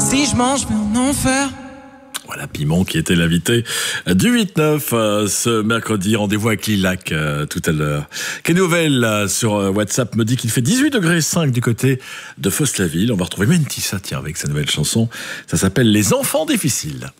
Si je mange, je vais en enfer. Voilà, Piment qui était l'invité du 8-9 ce mercredi. Rendez-vous avec Lilac tout à l'heure. Quelle nouvelle sur WhatsApp me dit qu'il fait 18 degrés 5 du côté de Fos-la-Ville. On va retrouver Mentissa, tiens, avec sa nouvelle chanson. Ça s'appelle Les Enfants Difficiles.